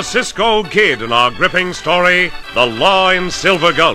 Cisco Kid in our gripping story, The Law in Silver Gulch.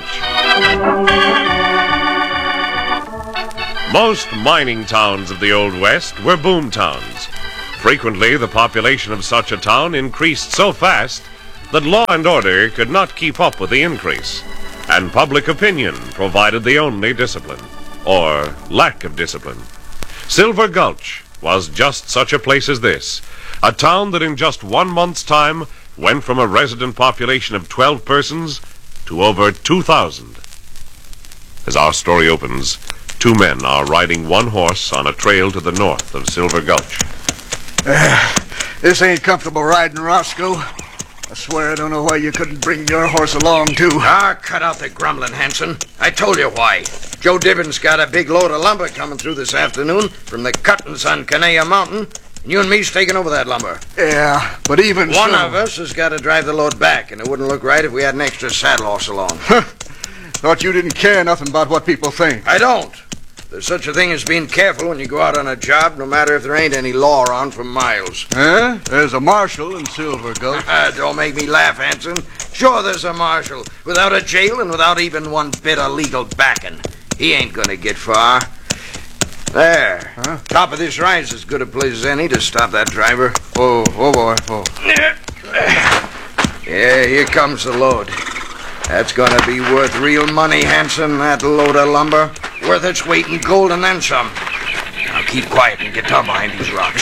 Most mining towns of the Old West were boom towns. Frequently, the population of such a town increased so fast that law and order could not keep up with the increase, and public opinion provided the only discipline, or lack of discipline. Silver Gulch was just such a place as this, a town that in just 1 month's time went from a resident population of 12 persons to over 2,000. As our story opens, two men are riding one horse on a trail to the north of Silver Gulch. This ain't comfortable riding, Roscoe. I swear I don't know why you couldn't bring your horse along, too. Cut out the grumbling, Hanson. I told you why. Joe Dibbins got a big load of lumber coming through this afternoon from the cuttings on Canea Mountain, and you and me's taking over that lumber. Yeah, but even One of us has got to drive the load back, and it wouldn't look right if we had an extra saddle horse along. Thought you didn't care nothing about what people think. I don't. There's such a thing as being careful when you go out on a job, no matter if there ain't any law around for miles. Huh? There's a marshal in Silver Gulch. Don't make me laugh, Hanson. Sure, there's a marshal, without a jail and without even one bit of legal backing. He ain't gonna get far. There. Huh? Top of this ride's as good a place as any to stop that driver. Oh boy. Oh. Yeah, here comes the load. That's gonna be worth real money, Hanson, that load of lumber. Worth its weight in gold and then some. Now keep quiet and get down behind these rocks.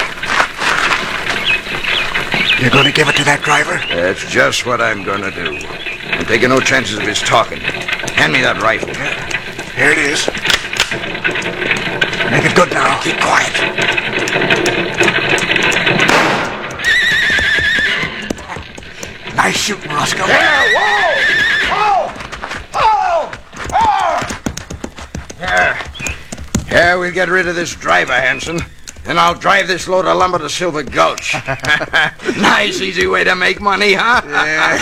You're gonna give it to that driver? That's just what I'm gonna do. I'm taking no chances of his talking. Hand me that rifle. Here it is. Make it good now. Keep quiet. Nice shooting, Roscoe. There, whoa! Yeah, we'll get rid of this driver, Hanson. And I'll drive this load of lumber to Silver Gulch. Nice, easy way to make money, huh? Yeah.